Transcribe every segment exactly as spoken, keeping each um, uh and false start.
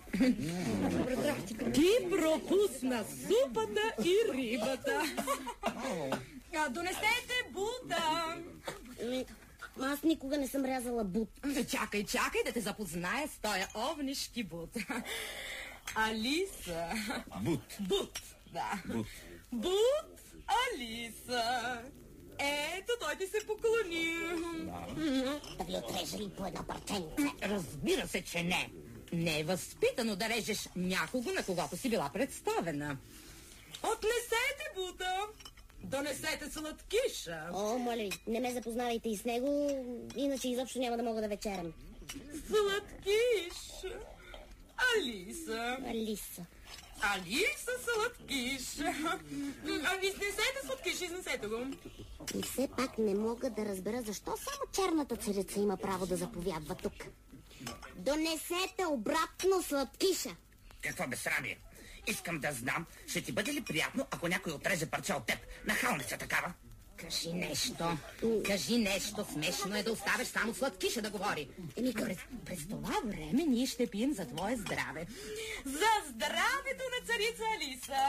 Ти пропусна супата и рибата. Донесете бута. Аз никога не съм рязала бут. Чакай, чакай да те запозная с тоя овнишки бут. Алиса. Бут. Бут, да. Бут. Бут, Алиса. Ето, той ти се поклони. Да ви отрежа ли по едно парченце? Разбира се, че не. Не е възпитано да режеш някого, на когото си била представена. Отнесете бута. Донесете сладкиша. О, моля ви, не ме запознавайте и с него, иначе изобщо няма да мога да вечерям. Сладкиш. Алиса. Алиса. Алиса, сладкиш. А, изнесете сладкиш, изнесете го. И все пак не мога да разбера защо само черната царица има право да заповядва тук. Донесете обратно сладкиша. Какво безсрамие? Искам да знам, ще ти бъде ли приятно, ако някой отреже парче от теб? Нахалница такава. Кажи нещо. Кажи нещо. Смешно е да оставиш само сладкиша да говори. Еми, през, през това време ние ще пием за твое здраве. За здравето на царица Алиса!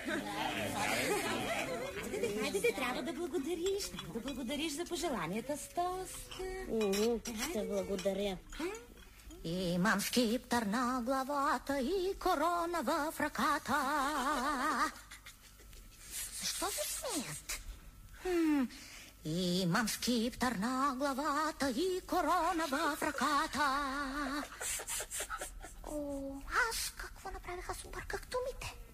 Хайде, хайде, трябва да благодариш. Трябва да благодариш за пожеланията с тост. Ще благодаря. Имам скиптър на главата и корона в ръката. Защо се смеят? Хм, имам скиптър на главата и корона в ръката. О, аз какво направих? Аз обърках думите.